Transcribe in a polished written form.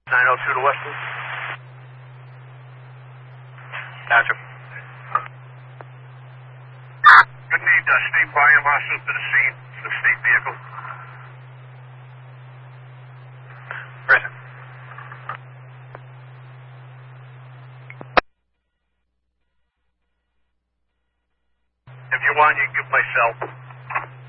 902 to Westwood. Gotcha. Good need state fire marshal to the scene, the state vehicle. Present. If you want, you can give my cell.